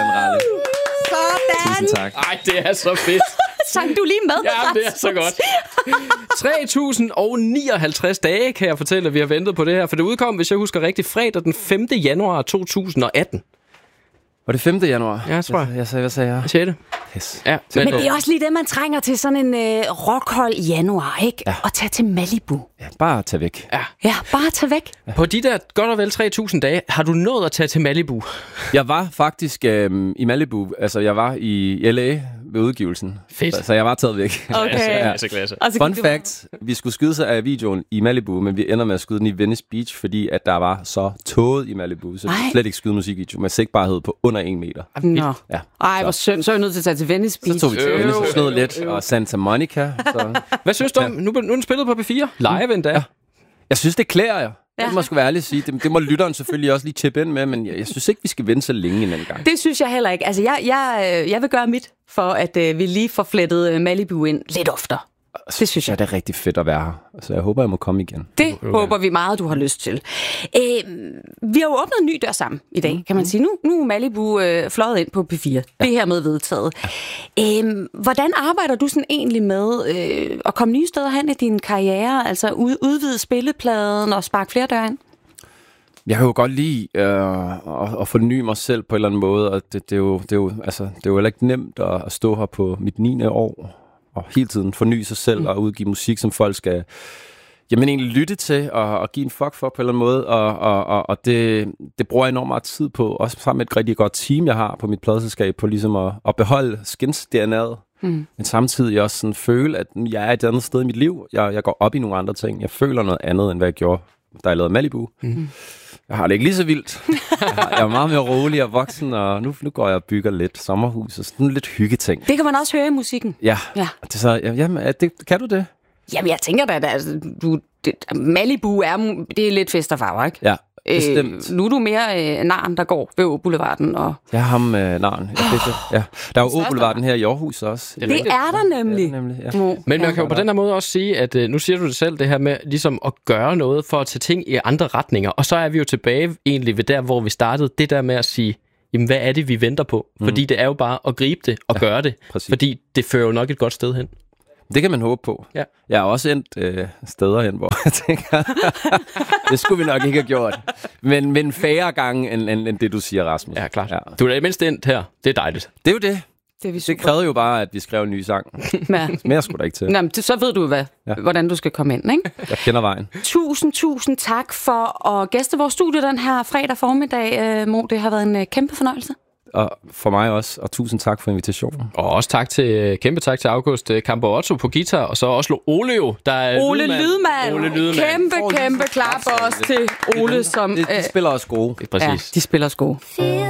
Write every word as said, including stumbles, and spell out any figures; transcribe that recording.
Sådan, Ralle. Sådan. Tusind tak. Ej, det er så fedt. Sang du lige med? Ja, det er så godt. tre tusind nioghalvtreds dage, kan jeg fortælle, at vi har ventet på det her. For det udkom, hvis jeg husker rigtigt, fredag den femte januar to tusind atten. Var det femte januar? Ja, tror jeg. Jeg sagde, hvad sagde jeg? sjette Yes. Ja, Men det er også lige det, man trænger til sådan en øh, rockhold i januar, ikke? Ja. Og tage til Malibu. Ja, bare tag væk. Ja. Ja, bare tage væk. På de der godt og vel tre tusind dage, har du nået at tage til Malibu? Jeg var faktisk øh, i Malibu. Altså, jeg var i L A ved udgivelsen. Fedt. Så, så jeg var taget væk. Okay. Klasse, klasse. Og så Fun gik du- fact, vi skulle skyde sig af videoen i Malibu, men vi ender med at skyde den i Venice Beach, fordi at der var så tåget i Malibu, så vi Ej. kunne slet ikke skyde musikvideo med sigtbarhed på under en meter. Nå. Ja. Ej, hvor synd. Så er jeg nødt til at tage til Venice Beach. Så tog vi til Øh, Venice og øh, snød øh, lidt, øh. og Santa Monica. Så. Hvad synes du om? Nu, nu er den spillet på P fire. Live endda. Ja. Jeg synes, det klæder jeg. Ja. Det må jeg sgu være ærlig at sige. Det, det må lytteren selvfølgelig også lige chippe ind med, men jeg, jeg synes ikke, vi skal vente så længe en anden gang. Det synes jeg heller ikke. Altså, jeg, jeg, jeg vil gøre mit for, at øh, vi lige får flettet øh, Malibu ind lidt oftere. Det synes Ja, jeg. det er rigtig fedt at være her. Så jeg håber, jeg må komme igen. Det håber vi meget, du har lyst til. Øh, vi har jo åbnet en ny dør sammen i dag, kan man sige. Nu, nu er Malibu øh, fløjet ind på P fire. Ja. Det her med vedtaget. Øh, hvordan arbejder du sådan egentlig med øh, at komme nye steder hen i din karriere? Altså ud, udvide spillepladen og sparke flere døre ind? Jeg kan jo godt lide øh, at, at forny mig selv på en eller anden måde, og det, det, er, jo, det, er, jo, altså, det er jo heller ikke nemt at, at stå her på mit niende år og hele tiden forny sig selv mm. og udgive musik, som folk skal jamen, egentlig lytte til og, og give en fuck for på en eller anden måde, og, og, og, og det, det bruger jeg enormt meget tid på, også sammen med et rigtig godt team, jeg har på mit pladeselskab, på ligesom at, at beholde skins-D N A'et, mm. men samtidig også sådan føle, at jeg er et andet sted i mit liv. Jeg, jeg går op i nogle andre ting. Jeg føler noget andet, end hvad jeg gjorde, da jeg lavede Malibu. Mm. Jeg har det ikke lige så vildt. Jeg, har, jeg er meget mere rolig og voksen, og nu, nu går jeg og bygger lidt sommerhus og sådan lidt hyggeting. Det kan man også høre i musikken. Ja, Ja. det er så, jamen, er det, kan du det? Jamen, jeg tænker da, at altså, du, det, Malibu er, det er lidt fest og farver, ikke? Ja, bestemt. Øh, nu er du mere øh, narren, der går ved Åboulevarden. Og... Jeg er ham øh, naren. Jeg fik det. Ja. Der er jo Åboulevarden her i Aarhus også. Det er der nemlig. Ja, nemlig ja. Må- Men man kan jo på den her måde også sige, at øh, nu siger du det selv, det her med ligesom at gøre noget for at tage ting i andre retninger. Og så er vi jo tilbage egentlig ved der, hvor vi startede. Det der med at sige, jamen hvad er det, vi venter på? Mm. Fordi det er jo bare at gribe det og ja, gøre det. præcis. Fordi det fører jo nok et godt sted hen. Det kan man håbe på. Ja. Jeg er også endt øh, steder hen, hvor jeg tænker, det skulle vi nok ikke have gjort. Men, men færre gange end, end, end det, du siger, Rasmus. Ja, klart. Ja. Du er da mindst endt her. Det er dejligt. Det er jo det. Det, er vi Det super. krævede jo bare, at vi skrev en ny sang. Ja. Mere skulle der ikke til. Nå, men det- så ved du, hvad, Ja. hvordan du skal komme ind, ikke? Jeg kender vejen. Tusind, tusind tak for at gæste vores studie den her fredag formiddag, øh, Mo. Det har været en øh, kæmpe fornøjelse. Og for mig også, og tusind tak for invitationen. Og også tak til, kæmpe tak til August Campo Otto på guitar, og så Oslo Oleo, der er Ole lydmand. Lydmand. Ole Lydmand. Kæmpe, kæmpe klap også til Ole, som... De, de øh, spiller også gode. Præcis. Ja, de spiller sko.